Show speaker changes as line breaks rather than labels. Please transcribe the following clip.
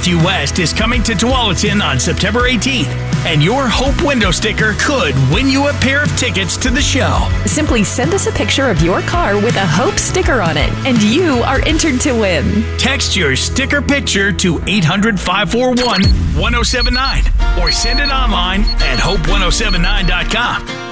50 West is coming to Tualatin on September 18th, and your Hope window sticker could win you a pair of tickets to the show.
Simply send us a picture of your car with a Hope sticker on it, and you are entered to win.
Text your sticker picture to 800-541-1079 or send it online at hope1079.com.